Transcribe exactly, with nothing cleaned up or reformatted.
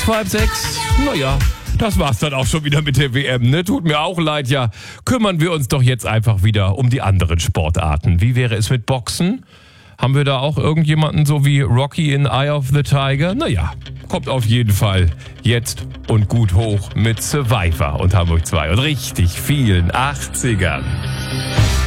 vor halb sechs. Naja, das war's dann auch schon wieder mit der W M, ne? Tut mir auch leid, ja. Kümmern wir uns doch jetzt einfach wieder um die anderen Sportarten. Wie wäre es mit Boxen? Haben wir da auch irgendjemanden so wie Rocky in Eye of the Tiger? Naja, kommt auf jeden Fall jetzt und gut hoch mit Survivor und Hamburg zwei und richtig vielen achtzigern.